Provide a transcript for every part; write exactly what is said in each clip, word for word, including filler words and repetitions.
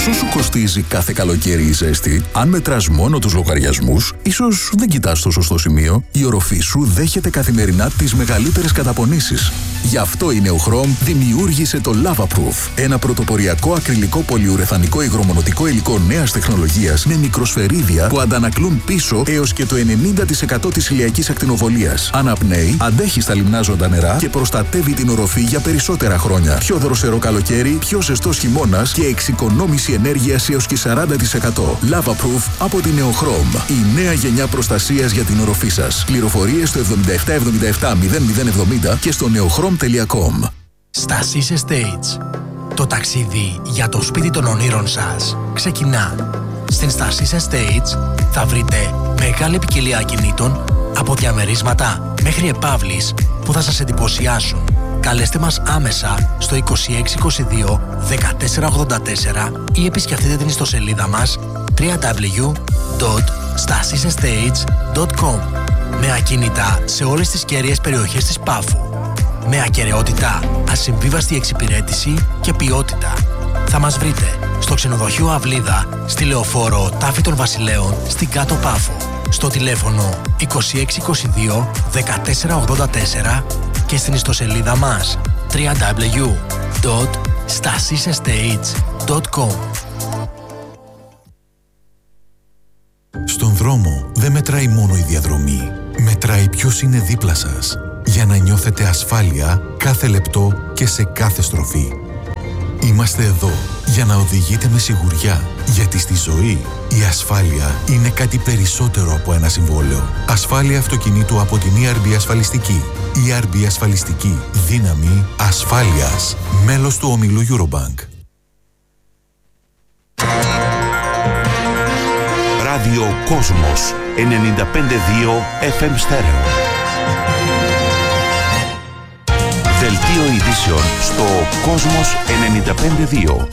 Πόσο σου κοστίζει κάθε καλοκαίρι η ζέστη? Αν μετράς μόνο τους λογαριασμούς, ίσως δεν κοιτάς το σωστό σημείο. Η οροφή σου δέχεται καθημερινά τις μεγαλύτερες καταπονήσεις. Γι' αυτό η Neochrom δημιούργησε το Lavaproof, ένα πρωτοποριακό ακριλικό πολυουρεθανικό υγρομονωτικό υλικό νέας τεχνολογίας με μικροσφαιρίδια που αντανακλούν πίσω έως και το ενενήντα τοις εκατό της ηλιακής ακτινοβολίας. Αναπνέει, αντέχει στα λιμνάζοντα νερά και προστατεύει την οροφή για περισσότερα χρόνια. Πιο δροσερό καλοκαίρι, πιο ζεστός χειμώνας και εξοικονόμηση ενέργειας έως και σαράντα τοις εκατό. Lavaproof από την Neochrom. Η νέα γενιά προστασίας για την οροφή σας. Πληροφορίες στο εβδομήντα επτά εβδομήντα επτά μηδέν μηδέν εβδομήντα και στο neochrom τελεία com. Stasis Estates. Το ταξίδι για το σπίτι των ονείρων σας ξεκινά. Στην Stasis Estates θα βρείτε μεγάλη ποικιλία ακινήτων από διαμερίσματα μέχρι επαύλεις που θα σας εντυπωσιάσουν. Καλέστε μας άμεσα στο είκοσι έξι είκοσι δύο δεκατέσσερα ογδόντα τέσσερα ή επισκεφτείτε την ιστοσελίδα μας double-u double-u double-u τελεία stasis estates τελεία com με ακίνητα σε όλες τις κέρυες περιοχές της Πάφου. Με ακεραιότητα, ασυμβίβαστη εξυπηρέτηση και ποιότητα. Θα μας βρείτε στο ξενοδοχείο Αυλίδα, στη Λεωφόρο Τάφη των Βασιλέων, στην Κάτω Πάφο. Στο τηλέφωνο είκοσι έξι είκοσι δύο δεκατέσσερα ογδόντα τέσσερα και στην ιστοσελίδα μας double-u double-u double-u τελεία stasis estates τελεία com. Στον δρόμο δεν μετράει μόνο η διαδρομή. Μετράει ποιος είναι δίπλα σας, για να νιώθετε ασφάλεια κάθε λεπτό και σε κάθε στροφή. Είμαστε εδώ για να οδηγείτε με σιγουριά, γιατί στη ζωή η ασφάλεια είναι κάτι περισσότερο από ένα συμβόλαιο. Ασφάλεια αυτοκινήτου από την ι αρ μπι Ασφαλιστική. ι αρ μπι Ασφαλιστική. Δύναμη ασφάλειας. Μέλος του ομίλου Eurobank. Ράδιο Κόσμος ενενήντα πέντε κόμμα δύο εφ εμ στέρεο. Δελτίο ειδήσεων στο Κόσμος ενενήντα πέντε κόμμα δύο.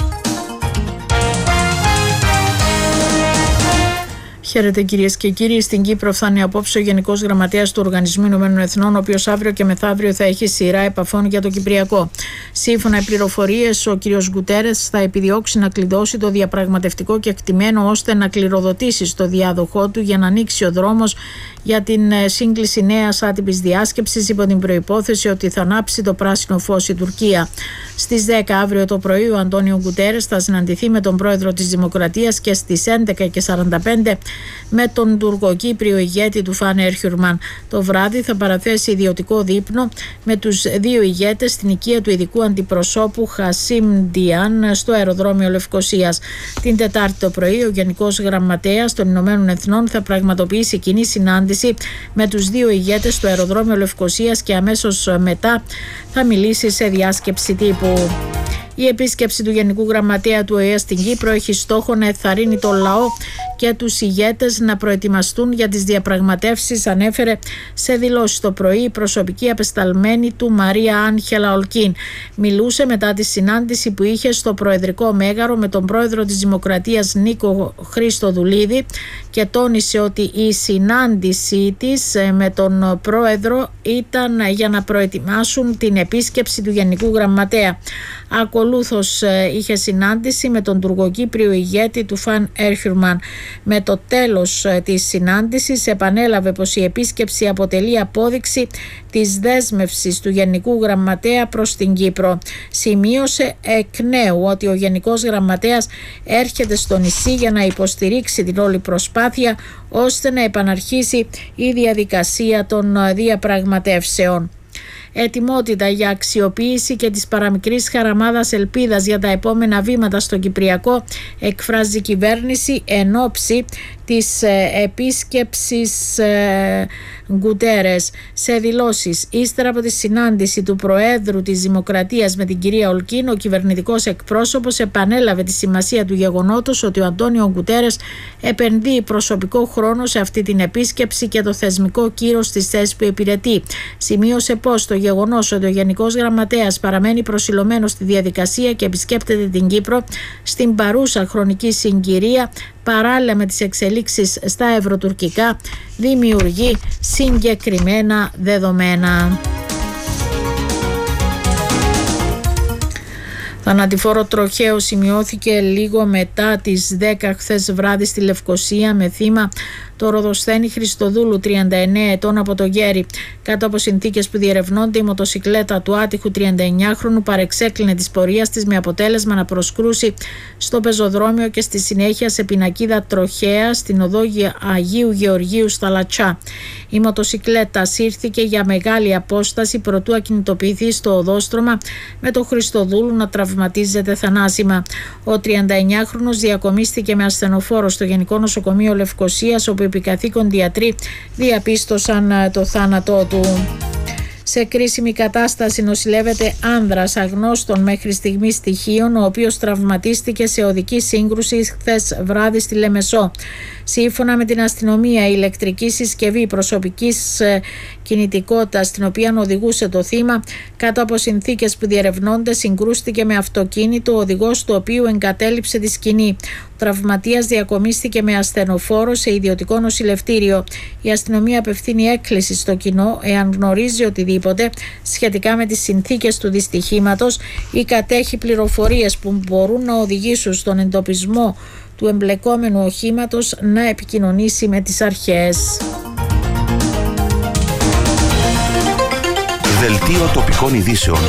Χαίρετε κυρίες και κύριοι. Στην Κύπρο φτάνει απόψε ο Γενικός Γραμματέας του Οργανισμού Ηνωμένων Εθνών, ο οποίος αύριο και μεθαύριο θα έχει σειρά επαφών για το Κυπριακό. Σύμφωνα με πληροφορίες, ο κ. Γκουτέρες θα επιδιώξει να κλειδώσει το διαπραγματευτικό κεκτημένο ώστε να κληροδοτήσει στο διάδοχό του για να ανοίξει ο δρόμος για την σύγκληση νέας άτυπης διάσκεψης υπό την προϋπόθεση ότι θα ανάψει το πράσινο φως η Τουρκία. Στις δέκα αύριο το πρωί ο Αντώνιο Γκουτέρες θα συναντηθεί με τον πρόεδρο της Δημοκρατίας και στις έντεκα και σαράντα πέντε με τον τουρκοκύπριο ηγέτη του Φαν Έρχιουρμαν. Το βράδυ θα παραθέσει ιδιωτικό δείπνο με τους δύο ηγέτες στην οικία του ειδικού αντιπροσώπου Χασίμ Ντιάν στο αεροδρόμιο Λευκωσίας. Την Τετάρτη το πρωί ο Γενικός Γραμματέας των Ηνωμένων Εθνών θα πραγματοποιήσει κοινή συνάντηση με τους δύο ηγέτες στο αεροδρόμιο Λευκωσίας και αμέσως μετά θα μιλήσει σε διάσκεψη τύπου. Η επίσκεψη του Γενικού Γραμματέα του Ο Ε Ε στην Κύπρο έχει στόχο να ενθαρρύνει το λαό και τους ηγέτες να προετοιμαστούν για τις διαπραγματεύσεις, ανέφερε σε δηλώσεις το πρωί η προσωπική απεσταλμένη του Μαρία Άγχελα Ολκίν. Μιλούσε μετά τη συνάντηση που είχε στο Προεδρικό Μέγαρο με τον πρόεδρο της Δημοκρατίας Νίκο Χριστοδουλίδη και τόνισε ότι η συνάντησή της με τον πρόεδρο ήταν για να προετοιμάσουν την επίσκεψη του Γενικού Γραμματέα. Ακολούθως είχε συνάντηση με τον τουρκοκύπριο ηγέτη του Φαν Έρχιουρμαν. Με το τέλος της συνάντησης επανέλαβε πως η επίσκεψη αποτελεί απόδειξη της δέσμευσης του Γενικού Γραμματέα προς την Κύπρο. Σημείωσε εκ νέου ότι ο Γενικός Γραμματέας έρχεται στο νησί για να υποστηρίξει την όλη προσπάθεια ώστε να επαναρχίσει η διαδικασία των διαπραγματεύσεων. Ετοιμότητα για αξιοποίηση και της παραμικρής χαραμάδας ελπίδας για τα επόμενα βήματα στο Κυπριακό εκφράζει η κυβέρνηση εν ώψη της ε, επίσκεψης ε, Γκουτέρες. Σε δηλώσεις ύστερα από τη συνάντηση του Προέδρου της Δημοκρατίας με την κυρία Ολκίν, ο κυβερνητικός εκπρόσωπος επανέλαβε τη σημασία του γεγονότος ότι ο Αντώνιο Γκουτέρες επενδύει προσωπικό χρόνο σε αυτή την επίσκεψη και το θεσμικό κύρος της θέσης που υπηρετεί. Σημείωσε πως το γεγονός ότι ο Γενικός Γραμματέας παραμένει προσιλωμένος στη διαδικασία και επισκέπτεται την Κύπρο στην παρούσα χρονική συγκυρία παράλληλα με τις εξελίξεις στα ευρωτουρκικά δημιουργεί συγκεκριμένα δεδομένα. Θανατηφόρο τροχαίο σημειώθηκε λίγο μετά τις δέκα χθες βράδυ στη Λευκοσία με θύμα το Ροδοσθένη Χριστοδούλου, τριάντα εννέα ετών, από το Γέρι. Κάτω από συνθήκες που διερευνώνται, η μοτοσικλέτα του άτυχου τριάντα εννιάχρονου παρεξέκλεινε της πορείας της με αποτέλεσμα να προσκρούσει στο πεζοδρόμιο και στη συνέχεια σε πινακίδα τροχαία στην οδό Αγίου Γεωργίου στα Λατσά. Η μοτοσικλέτα σύρθηκε για μεγάλη απόσταση προτού ακινητοποιηθεί στο οδόστρωμα, με το Χριστοδούλου να τραυματίζεται θανάσιμα. Ο τριάντα εννιάχρονος διακομίστηκε με ασθενοφόρο στο Γενικό Νοσοκομείο Λευκοσίας, όπου οι επικαθήκοντοι ιατροί διαπίστωσαν το θάνατό του. Σε κρίσιμη κατάσταση νοσηλεύεται άνδρας αγνώστων μέχρι στιγμή στοιχείων, ο οποίος τραυματίστηκε σε οδική σύγκρουση χθες βράδυ στη Λεμεσό. Σύμφωνα με την αστυνομία, η ηλεκτρική συσκευή προσωπικής κινητικότητας, την οποία οδηγούσε το θύμα, κάτω από συνθήκες που διερευνώνται, συγκρούστηκε με αυτοκίνητο, ο οδηγός του οποίου εγκατέλειψε τη σκηνή. Ο τραυματίας διακομίστηκε με ασθενοφόρο σε ιδιωτικό νοσηλευτήριο. Η αστυνομία απευθύνει έκκληση στο κοινό, εάν γνωρίζει οτιδήποτε σχετικά με τις συνθήκες του δυστυχήματος ή κατέχει πληροφορίες που μπορούν να οδηγήσουν στον εντοπισμό του εμπλεκόμενου οχήματος, να επικοινωνήσει με τις αρχές. Δελτίο τοπικών ειδήσεων.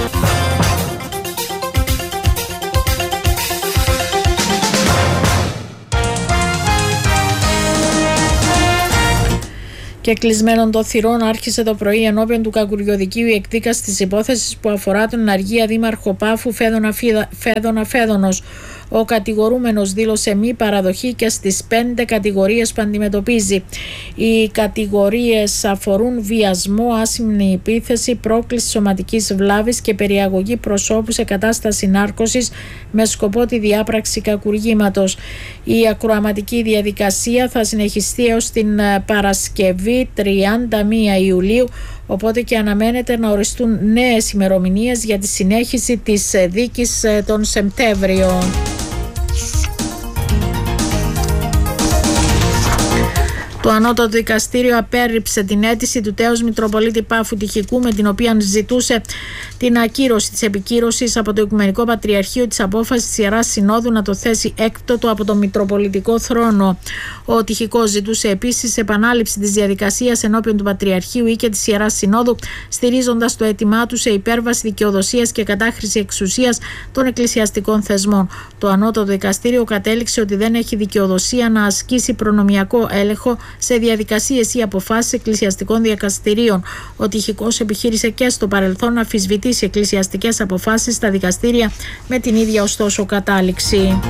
Και κλεισμένων των θυρών άρχισε το πρωί ενώπιον του Κακουριωδικείου η εκδίκαση της υπόθεσης που αφορά τον εναργία δήμαρχο Πάφου Φέδωνα, Φέδωνα Φέδωνος. Ο κατηγορούμενος δήλωσε μη παραδοχή και στις πέντε κατηγορίες που αντιμετωπίζει. Οι κατηγορίες αφορούν βιασμό, άσημνη επίθεση, πρόκληση σωματικής βλάβης και περιαγωγή προσώπου σε κατάσταση νάρκωσης με σκοπό τη διάπραξη κακουργήματος. Η ακροαματική διαδικασία θα συνεχιστεί έως την Παρασκευή τριάντα μία Ιουλίου, οπότε και αναμένεται να οριστούν νέες ημερομηνίες για τη συνέχιση της δίκης τον Σεπτέμβριο. Το Ανώτατο Δικαστήριο απέρριψε την αίτηση του τέως Μητροπολίτη Πάφου Τυχικού, με την οποία ζητούσε την ακύρωση της επικύρωσης από το Οικουμενικό Πατριαρχείο της απόφασης της Ιεράς Συνόδου να το θέσει έκπτωτο από τον Μητροπολιτικό θρόνο. Ο Τυχικός ζητούσε επίσης επανάληψη της διαδικασίας ενώπιον του Πατριαρχείου ή και της Ιεράς Συνόδου, στηρίζοντας το αίτημά του σε υπέρβαση δικαιοδοσίας και κατάχρηση εξουσίας των εκκλησιαστικών θεσμών. Το Ανώτατο Δικαστήριο κατέληξε ότι δεν έχει δικαιοδοσία να ασκήσει προνομιακό έλεγχο σε διαδικασίες ή αποφάσεις εκκλησιαστικών δικαστηρίων. Ο Τυχικός επιχείρησε και στο παρελθόν να αμφισβητήσει εκκλησιαστικές αποφάσεις στα δικαστήρια, με την ίδια ωστόσο κατάληξη.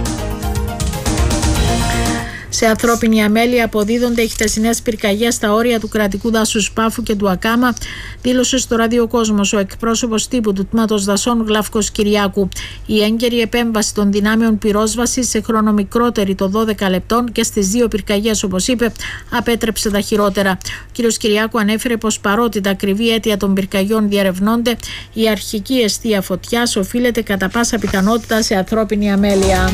Σε ανθρώπινη αμέλεια αποδίδονται οι χτεσινές πυρκαγιές στα όρια του κρατικού δάσους Πάφου και του Ακάμα, δήλωσε στο ραδιοκόσμος ο εκπρόσωπος τύπου του Τμήματος Δασών Γλαύκος Κυριάκου. Η έγκαιρη επέμβαση των δυνάμεων πυρόσβασης σε χρόνο μικρότερη των δώδεκα λεπτών και στις δύο πυρκαγιές, όπως είπε, απέτρεψε τα χειρότερα. Ο κ. Κυριάκου ανέφερε πως παρότι τα ακριβή αίτια των πυρκαγιών διερευνώνται, η αρχική αιστεία φωτιάς οφείλεται κατά πάσα πιθανότητα σε ανθρώπινη αμέλεια.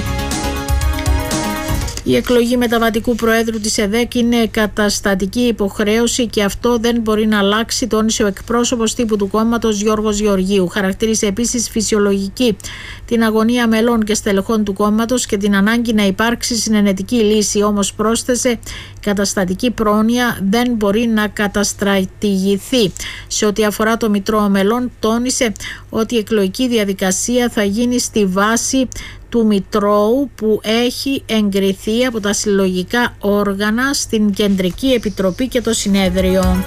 Η εκλογή μεταβατικού προέδρου της ΕΔΕΚ είναι καταστατική υποχρέωση και αυτό δεν μπορεί να αλλάξει, τόνισε ο εκπρόσωπος τύπου του κόμματος Γιώργος Γεωργίου. Χαρακτήρισε επίσης φυσιολογική την αγωνία μελών και στελεχών του κόμματος και την ανάγκη να υπάρξει συνενετική λύση. Όμως πρόσθεσε, καταστατική πρόνοια δεν μπορεί να καταστρατηγηθεί. Σε ό,τι αφορά το Μητρό Μελών, τόνισε ότι η εκλογική διαδικασία θα γίνει στη βάση του Μητρώου που έχει εγκριθεί από τα συλλογικά όργανα στην Κεντρική Επιτροπή και το Συνέδριο.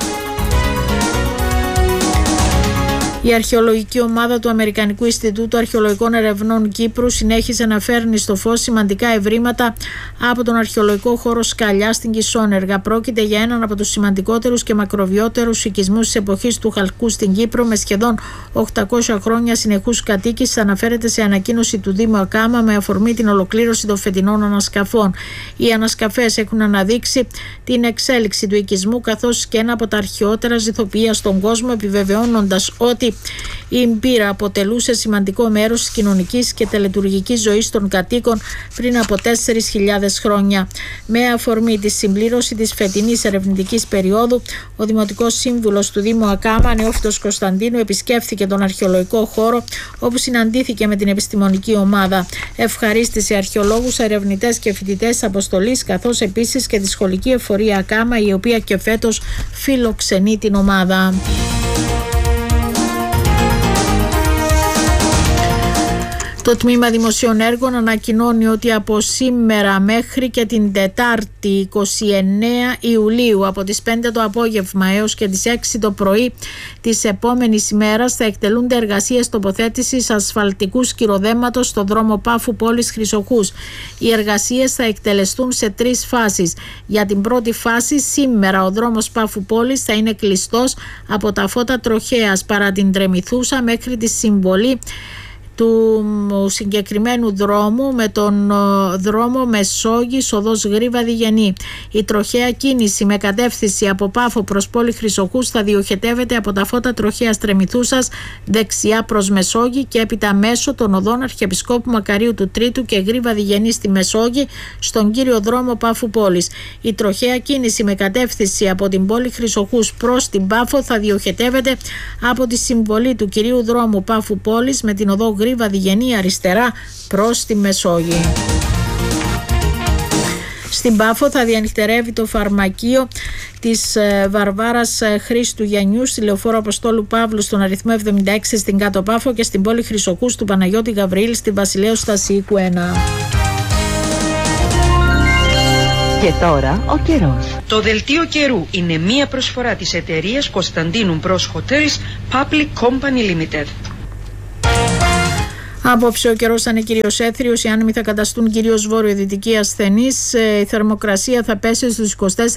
Η αρχαιολογική ομάδα του Αμερικανικού Ινστιτούτου Αρχαιολογικών Ερευνών Κύπρου συνέχισε να φέρνει στο φως σημαντικά ευρήματα από τον αρχαιολογικό χώρο Σκαλιά στην Κισόνεργα. Πρόκειται για έναν από τους σημαντικότερους και μακροβιότερους οικισμούς της εποχής του Χαλκού στην Κύπρο, με σχεδόν οκτακόσια χρόνια συνεχούς κατοίκησης, αναφέρεται σε ανακοίνωση του Δήμου Ακάμα με αφορμή την ολοκλήρωση των φετινών ανασκαφών. Οι ανασκαφές έχουν αναδείξει την εξέλιξη του οικισμού καθώς και ένα από τα αρχαιότερα ζυθοποιεία στον κόσμο, επιβεβαιώνοντας ότι Η Μπύρα αποτελούσε σημαντικό μέρος της κοινωνικής και τελετουργικής ζωής των κατοίκων πριν από τέσσερις χιλιάδες χρόνια. Με αφορμή τη συμπλήρωση της φετινής ερευνητικής περίοδου, ο Δημοτικός Σύμβουλος του Δήμου Ακάμα, Νεόφυτος Κωνσταντίνου, επισκέφθηκε τον αρχαιολογικό χώρο, όπου συναντήθηκε με την επιστημονική ομάδα. Ευχαρίστησε αρχαιολόγους, ερευνητές και φοιτητές αποστολής, καθώς επίσης και τη σχολική εφορία Ακάμα, η οποία και φέτος φιλοξενεί την ομάδα. Το Τμήμα Δημοσίων Έργων ανακοινώνει ότι από σήμερα μέχρι και την Τετάρτη είκοσι εννέα Ιουλίου, από τις πέντε το απόγευμα έως και τις έξι το πρωί της επόμενης ημέρας, θα εκτελούνται εργασίες τοποθέτησης ασφαλτικού σκυροδέματος στο δρόμο Πάφου Πόλης Χρυσοχούς. Οι εργασίες θα εκτελεστούν σε τρεις φάσεις. Για την πρώτη φάση, σήμερα ο δρόμος Πάφου Πόλης θα είναι κλειστός από τα φώτα Τροχέας παρά την Τρεμηθούσα μέχρι τη συμβολή του συγκεκριμένου δρόμου με τον δρόμο Μεσόγης οδός Γρίβα Διγενή. Η τροχαία κίνηση με κατεύθυνση από Πάφο προς Πόλη Χρυσοχούς θα διοχετεύεται από τα φώτα Τροχέας Τρεμηθούσας δεξιά προς Μεσόγη και έπειτα μέσω των οδών Αρχιεπισκόπου Μακαρίου του Τρίτου και Γρίβα Διγενή στη Μεσόγη στον κύριο δρόμο Πάφου Πόλης. Η τροχαία κίνηση με κατεύθυνση από την Πόλη Χρυσοχούς προς την Πάφο θα διοχετεύεται από τη συμβολή του κυρίου δρόμου Πάφου Πόλης με την οδό Γρίβα Διγενή αριστερά προς τη Μεσόγειο. Στην Πάφο θα διανυχτερεύει το φαρμακείο της Βαρβάρας Χρήστου Γιαννιού στη Λεωφόρο Αποστόλου Παύλου στον αριθμό εβδομήντα έξι στην Κάτω Πάφο και στην Πόλη Χρυσοχούς του Παναγιώτη Γαβριήλ στην Βασιλέου Στασιοίκου ένα. Και τώρα ο καιρός. Το δελτίο καιρού είναι μία προσφορά της εταιρείας Κωνσταντίνου Bros Hotels Public Company Limited. Απόψε ο καιρός θα είναι κυρίως έθριος, οι άνεμοι θα καταστούν κυρίως βόρειο-δυτικοί ασθενείς, η θερμοκρασία θα πέσει στους είκοσι τέσσερα